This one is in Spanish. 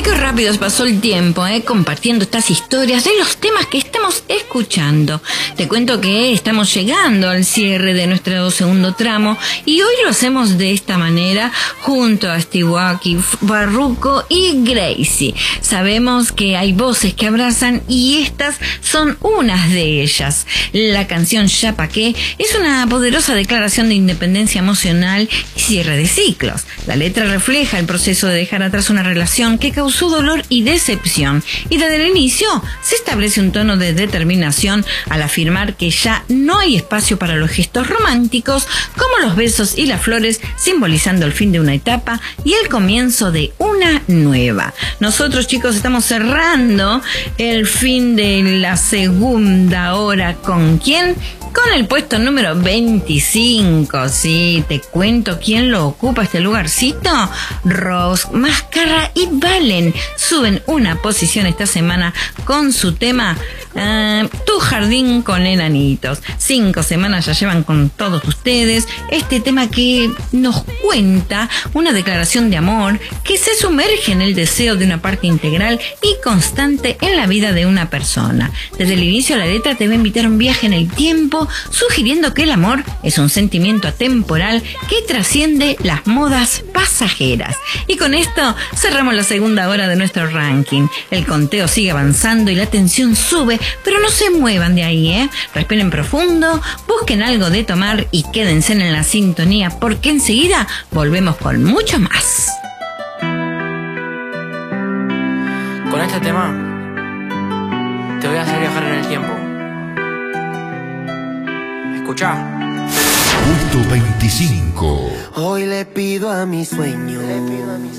Y qué rápido se pasó el tiempo, compartiendo estas historias de los temas que estamos escuchando. Te cuento que estamos llegando al cierre de nuestro segundo tramo y hoy lo hacemos de esta manera junto a Stiwaki, Farruko y Gracie. Sabemos que hay voces que abrazan y estas son unas de ellas. La canción Ya Pa' Qué es una poderosa declaración de independencia emocional y cierre de ciclos. La letra refleja el proceso de dejar atrás una relación que causó dolor y decepción, y desde el inicio se establece un tono de determinación al afirmar que ya no hay espacio para los gestos románticos como los besos y las flores, simbolizando el fin de una etapa y el comienzo de una nueva. Nosotros, chicos, estamos cerrando el fin de la segunda hora. ¿Con quién? Con el puesto número 25, sí, te cuento quién lo ocupa este lugarcito. Rose, Mascara y Valen suben una posición esta semana con su tema Tu Jardín con Enanitos. 5 semanas ya llevan con todos ustedes este tema que nos cuenta una declaración de amor que se sumerge en el deseo de una parte integral y constante en la vida de una persona. Desde el inicio la letra te va a invitar a un viaje en el tiempo, sugiriendo que el amor es un sentimiento atemporal que trasciende las modas pasajeras. Y con esto cerramos la segunda hora de nuestro ranking. El conteo sigue avanzando y la tensión sube, pero no se muevan de ahí, Respiren profundo, busquen algo de tomar y quédense en la sintonía, porque enseguida volvemos con mucho más. Con este tema te voy a hacer viajar en el tiempo. Escuchá. Punto 25. Hoy le pido a mi sueño